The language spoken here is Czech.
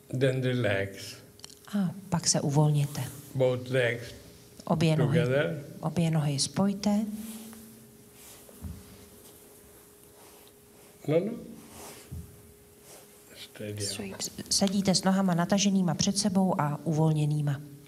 Then relax. A pak se uvolněte. Both legs together. Obě nohy spojte. No. Steady. Sedíte s nohama nataženýma před sebou a uvolněnýma.